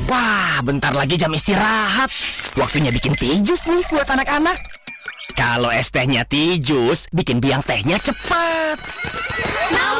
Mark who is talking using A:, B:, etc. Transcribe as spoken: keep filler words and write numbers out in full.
A: Wah, bentar lagi jam istirahat. Waktunya bikin tijus nih buat anak-anak. Kalau es tehnya tijus, bikin biang tehnya cepat.
B: Mau